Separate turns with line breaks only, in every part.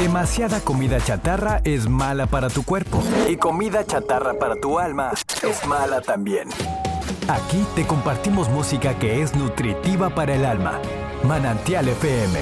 Demasiada comida chatarra es mala para tu cuerpo. Y comida chatarra para tu alma es mala también. Aquí te compartimos música que es nutritiva para el alma. Manantial FM.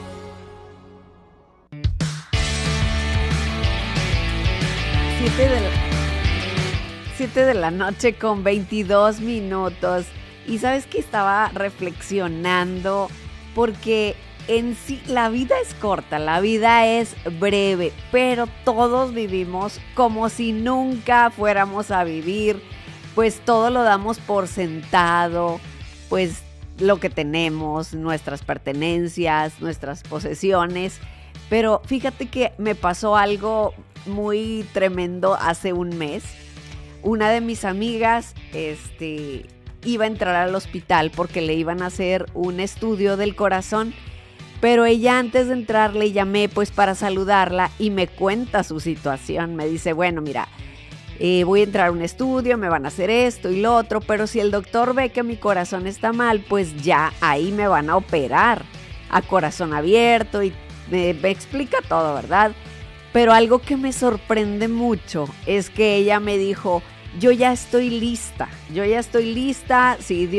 7 de la noche con 22 minutos. Y sabes que estaba reflexionando porque en sí la vida es corta, la vida es breve, pero todos vivimos como si nunca fuéramos a vivir, pues todo lo damos por sentado, pues lo que tenemos, nuestras pertenencias, nuestras posesiones. Pero fíjate que me pasó algo muy tremendo hace un mes. Una de mis amigas, iba a entrar al hospital porque le iban a hacer un estudio del corazón, pero ella antes de entrar le llamé pues para saludarla y me cuenta su situación. Me dice, bueno, mira, voy a entrar a un estudio, me van a hacer esto y lo otro, pero si el doctor ve que mi corazón está mal, pues ya ahí me van a operar a corazón abierto y me explica todo, ¿verdad? Pero algo que me sorprende mucho es que ella me dijo, yo ya estoy lista, si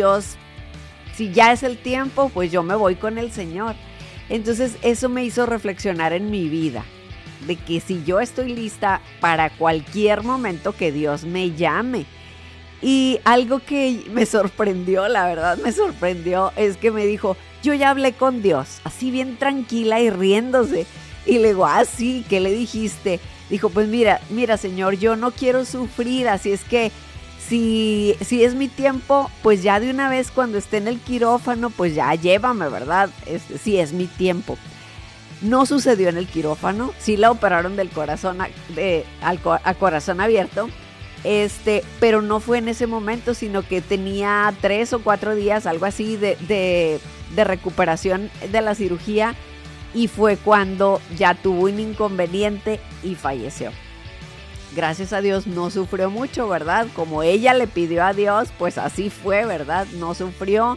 ya es el tiempo, pues yo me voy con el Señor. Entonces eso me hizo reflexionar en mi vida, de que si yo estoy lista para cualquier momento que Dios me llame. Y algo que me sorprendió, la verdad me sorprendió, es que me dijo, yo ya hablé con Dios, así bien tranquila y riéndose. Y le digo, sí, ¿qué le dijiste? Dijo, pues mira, Señor, yo no quiero sufrir, así es que si es mi tiempo, pues ya de una vez cuando esté en el quirófano, pues ya llévame, ¿verdad? Si es mi tiempo. No sucedió en el quirófano, sí la operaron del corazón a corazón abierto, pero no fue en ese momento, sino que tenía 3 o 4 días, algo así, de recuperación de la cirugía. Y fue cuando ya tuvo un inconveniente y falleció. Gracias a Dios no sufrió mucho, ¿verdad? Como ella le pidió a Dios, pues así fue, ¿verdad? No sufrió.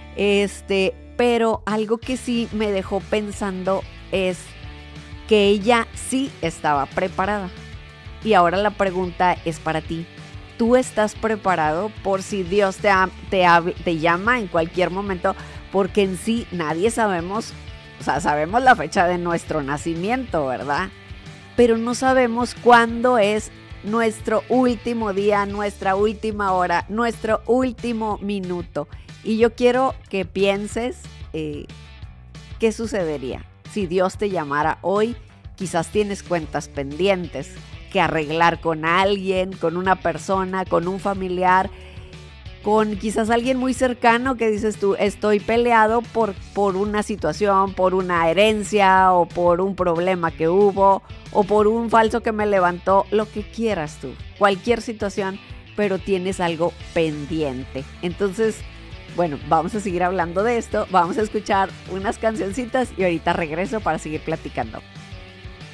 Pero algo que sí me dejó pensando es que ella sí estaba preparada. Y ahora la pregunta es para ti. ¿Tú estás preparado por si Dios te llama en cualquier momento? Porque en sí nadie sabemos. O sea, sabemos la fecha de nuestro nacimiento, ¿verdad? Pero no sabemos cuándo es nuestro último día, nuestra última hora, nuestro último minuto. Y yo quiero que pienses qué sucedería si Dios te llamara hoy. Quizás tienes cuentas pendientes que arreglar con alguien, con una persona, con un familiar, con quizás alguien muy cercano que dices tú, estoy peleado por una situación, por una herencia o por un problema que hubo o por un falso que me levantó, lo que quieras tú, cualquier situación, pero tienes algo pendiente. Entonces, bueno, vamos a seguir hablando de esto, vamos a escuchar unas cancioncitas y ahorita regreso para seguir platicando.